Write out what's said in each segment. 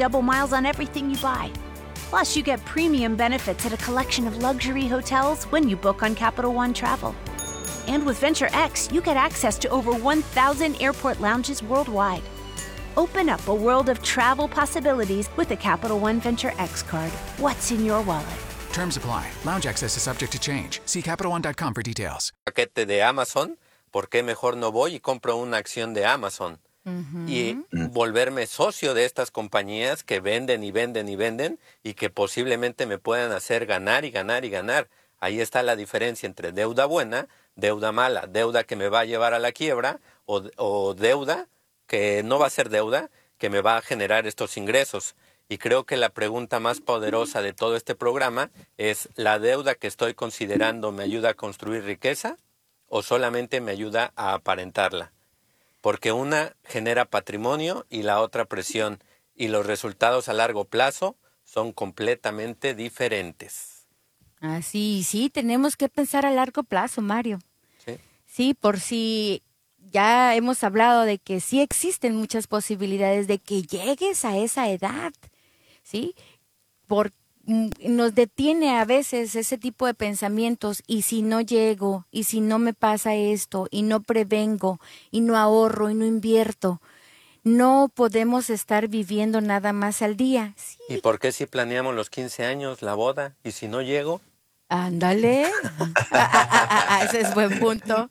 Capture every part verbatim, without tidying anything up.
double miles on everything you buy. Plus, you get premium benefits at a collection of luxury hotels when you book on Capital One Travel. And with Venture X, you get access to over one thousand airport lounges worldwide. Open up a world of travel possibilities with the Capital One Venture X card. What's in your wallet? Terms apply. Lounge access is subject to change. See Capital One dot com for details. Paquete de Amazon, ¿por qué mejor no voy y compro una acción de Amazon? Uh-huh. Y volverme socio de estas compañías que venden y venden y venden y que posiblemente me puedan hacer ganar y ganar y ganar. Ahí está la diferencia entre deuda buena, deuda mala, deuda que me va a llevar a la quiebra o, o deuda que no va a ser deuda, que me va a generar estos ingresos. Y creo que la pregunta más poderosa de todo este programa es, ¿la deuda que estoy considerando me ayuda a construir riqueza o solamente me ayuda a aparentarla? Porque una genera patrimonio y la otra presión, y los resultados a largo plazo son completamente diferentes. Ah, sí, sí, tenemos que pensar a largo plazo, Mario. Sí, sí, por si ya hemos hablado de que sí existen muchas posibilidades de que llegues a esa edad, ¿sí? Por nos detiene a veces ese tipo de pensamientos, y si no llego, y si no me pasa esto, y no prevengo, y no ahorro, y no invierto, no podemos estar viviendo nada más al día. Sí. ¿Y por qué si planeamos los quince años, la boda, y si no llego? Ándale, ah, ah, ah, ese es buen punto.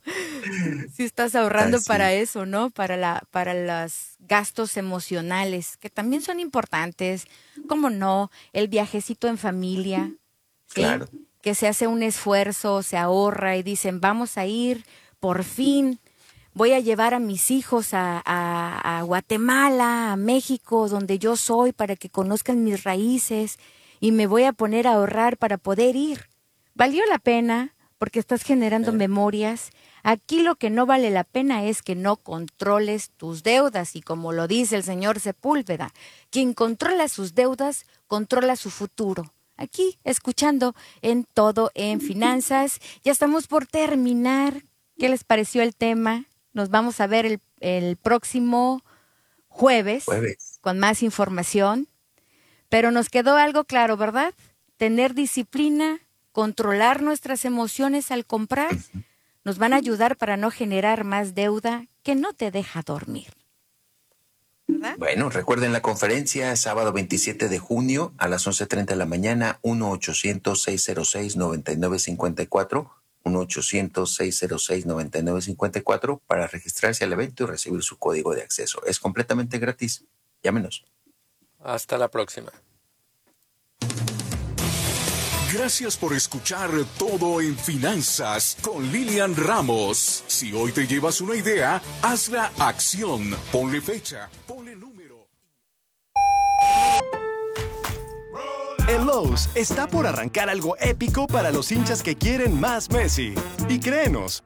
Si estás ahorrando Así. para eso, ¿no? Para la, para los gastos emocionales, que también son importantes. ¿Cómo no? El viajecito en familia, ¿sí? Claro. Que se hace un esfuerzo, se ahorra y dicen, vamos a ir, por fin, voy a llevar a mis hijos a, a, a Guatemala, a México, donde yo soy, para que conozcan mis raíces, y me voy a poner a ahorrar para poder ir. ¿Valió la pena? Porque estás generando sí. memorias. Aquí lo que no vale la pena es que no controles tus deudas, y como lo dice el señor Sepúlveda, quien controla sus deudas, controla su futuro. Aquí, escuchando en Todo en Finanzas, ya estamos por terminar. ¿Qué les pareció el tema? Nos vamos a ver el, el próximo jueves, jueves con más información, pero nos quedó algo claro, ¿verdad? Tener disciplina, controlar nuestras emociones al comprar, nos van a ayudar para no generar más deuda que no te deja dormir. ¿Verdad? Bueno, recuerden la conferencia sábado veintisiete de junio a las once treinta de la mañana, uno ochocientos, seiscientos seis, noventa y nueve cincuenta y cuatro, uno ochocientos, seiscientos seis, noventa y nueve cincuenta y cuatro para registrarse al evento y recibir su código de acceso. Es completamente gratis. Llámenos. Hasta la próxima. Gracias por escuchar Todo en Finanzas con Lilian Ramos. Si hoy te llevas una idea, hazla acción. Ponle fecha, ponle número. En Lowe's está por arrancar algo épico para los hinchas que quieren más Messi. Y créenos,